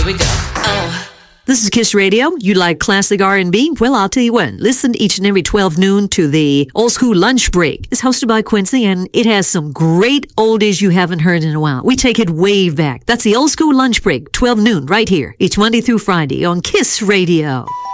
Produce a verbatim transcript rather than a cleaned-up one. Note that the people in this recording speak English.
Here we go. Oh. This is Kiss Radio. You like classic R and B? Well, I'll tell you when. Listen each and every twelve noon to the Old School Lunch Break. It's hosted by Quincy, and it has some great oldies you haven't heard in a while. We take it way back. That's the Old School Lunch Break, twelve noon, right here, each Monday through Friday on Kiss Radio.